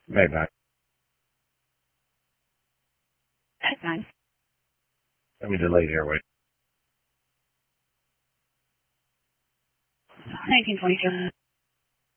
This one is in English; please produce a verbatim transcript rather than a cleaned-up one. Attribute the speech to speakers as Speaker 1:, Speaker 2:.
Speaker 1: Maybach.
Speaker 2: That's fine.
Speaker 1: Let me delay the airway.
Speaker 2: nineteen twenty-two.